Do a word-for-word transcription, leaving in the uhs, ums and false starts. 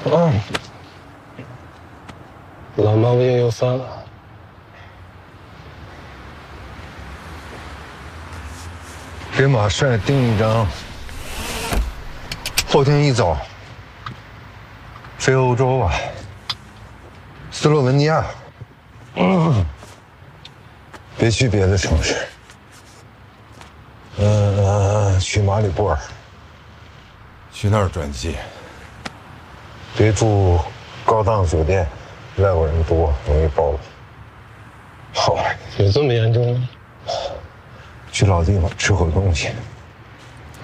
嗯，老毛病又犯了。 给马帅订一张，后天一早飞欧洲吧，斯洛文尼亚。嗯，别去别的城市。呃，去马里波尔。 去那儿转机。 别住高档酒店，外国人多，容易暴露。 好，有这么严重吗？ 去老地方吃口东西。